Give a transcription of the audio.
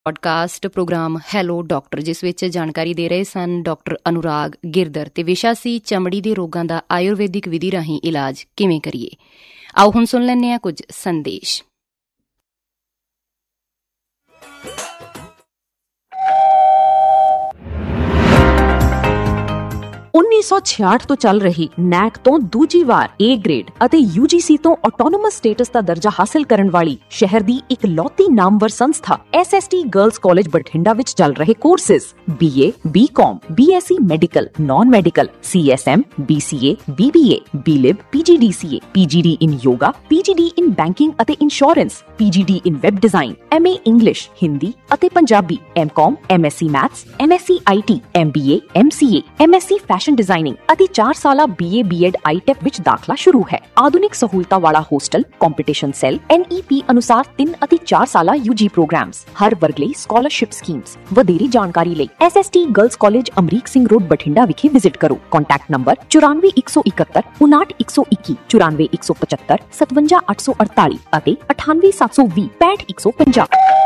Podcast programme hello doctor, ਜਿਸ ਵਿੱਚ ਜਾਣਕਾਰੀ ਦੇ ਰਹੇ ਸਨ ਡਾਕਟਰ ਅਨੁਰਾਗ ਗਿਰਦਰ ਤੇ ਵਿਸ਼ਾ ਸੀ ਚਮੜੀ ਦੇ ਰੋਗਾਂ ਦਾ ਆਯੁਰਵੈਦਿਕ ਵਿਧੀ ਰਾਹੀਂ ਇਲਾਜ ਕਿਵੇਂ ਕਰੀਏ। ਆਓ ਹੁਣ ਸੁਣ ਲੈਂਦੇ ਹਾਂ ਕੁਝ ਸੰਦੇਸ਼। 1966 ਤੋਂ ਚੱਲ ਰਹੀ ਨੈਕ ਤੋਂ ਦੂਜੀ ਵਾਰ A ਗ੍ਰੇਡ ਅਤੇ UGC ਤੋਂ ਆਟੋਨੋਮਸ ਸਟੇਟਸ ਦਾ ਦਰਜਾ ਹਾਸਲ ਕਰਨ ਵਾਲੀ ਸ਼ਹਿਰ ਦੀ ਇਕਲੌਤੀ ਨਾਮਵਰ ਸੰਸਥਾ SST ਗਰਲਜ਼ ਕਾਲਜ ਬਠਿੰਡਾ ਵਿੱਚ ਚੱਲ ਰਹੇ courses BA, BCom, BSc medical, non medical, CSM, BCA, BBA, BLib, PGDCA, PGD in yoga, PGD in banking ਅਤੇ insurance, PGD in web design, MA English, Hindi ਅਤੇ Punjabi, MCom, MSc maths, MSc IT, MBA, MCA, MSc fashion designing ਅਤੇ 4 ਸਾਲਾ BA BEd ITEP ਵਿੱਚ ਦਾਖਲਾ ਸ਼ੁਰੂ ਹੈ। ਆਧੁਨਿਕ ਸਹੂਲਤਾਂ ਵਾਲਾ ਹੋਸਟਲ, ਕੰਪੀਟੀਸ਼ਨ ਸੈੱਲ, NEP ਅਨੁਸਾਰ 3 ਅਤੇ 4 ਸਾਲਾ UG ਪ੍ਰੋਗਰਾਮਸ, ਹਰ ਵਰਗ ਲਈ ਸਕਾਲਰਸ਼ਿਪ ਸਕੀਮਸ। ਵਧੇਰੀ ਜਾਣਕਾਰੀ ਲਈ SST girls college Amrik Singh road Bathinda ਵਿਖੇ ਵਿਜ਼ਿਟ ਕਰੋ। ਕੰਟੈਕਟ ਨੰਬਰ 94 171 59 121, 94 175 57 848 ਅਤੇ 98 720 65 150।